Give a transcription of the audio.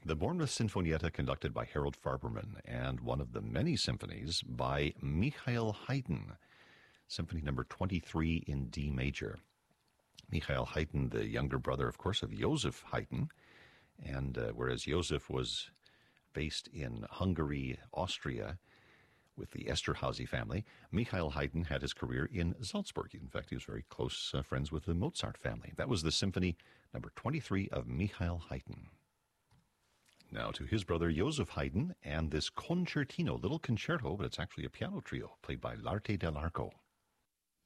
The Bournemouth Sinfonietta conducted by Harold Farberman, and one of the many symphonies by Michael Haydn, Symphony number 23 in D major. Michael Haydn, the younger brother, of course, of Joseph Haydn, and whereas Joseph was based in Hungary, Austria, with the Esterházy family, Michael Haydn had his career in Salzburg. In fact, he was very close friends with the Mozart family. That was the Symphony number 23 of Michael Haydn. Now to his brother Joseph Haydn and this concertino, little concerto, but it's actually a piano trio played by L'Arte dell'Arco.